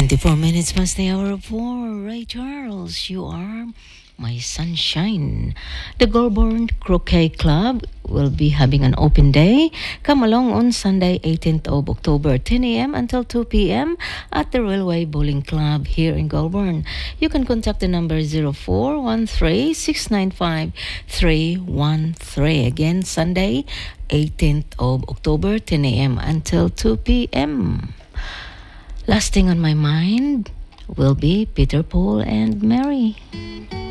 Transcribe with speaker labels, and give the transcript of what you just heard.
Speaker 1: 24 minutes past the hour of 4. Ray Charles, you are my sunshine. The Goulburn Croquet Club will be having an open day. Come along on Sunday, 18th of October, 10 a.m. until 2 p.m. at the Railway Bowling Club here in Goulburn. You can contact the number 0413 695 313. Again, Sunday, 18th of October, 10 a.m. until 2 p.m. Last thing on my mind will be Peter, Paul, and Mary.